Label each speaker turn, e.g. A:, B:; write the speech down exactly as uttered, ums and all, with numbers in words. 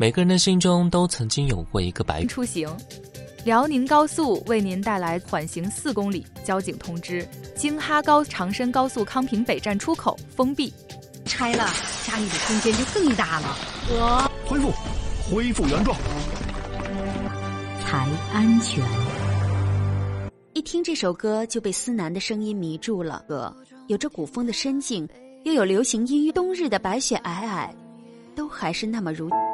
A: 每个人的心中都曾经有过一个白
B: 出行。辽宁高速为您带来缓行四公里交警通知：京哈高长深高速康平北站出口封闭。
C: 拆了，家里的空间就更大了。我
D: 恢复，恢复原状，
C: 才安全。
E: 一听这首歌就被思南的声音迷住了，歌有着古风的深静，又有流行音乐，冬日的白雪皑皑，都还是那么如